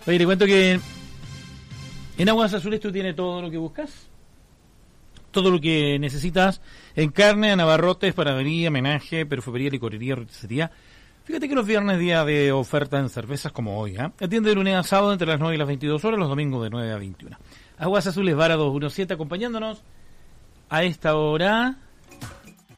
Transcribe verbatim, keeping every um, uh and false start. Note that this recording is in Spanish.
Oye, te cuento que en Aguas Azules tú tienes todo lo que buscas, todo lo que necesitas en carne, en abarrotes, panadería, menaje, perfumería, licorería, roticería. Fíjate que los viernes día de oferta en cervezas como hoy, ¿eh? Atiende de lunes a sábado entre las nueve y las veintidós horas, los domingos de nueve a veintiuna. Aguas Azules, Vara dos diecisiete, acompañándonos a esta hora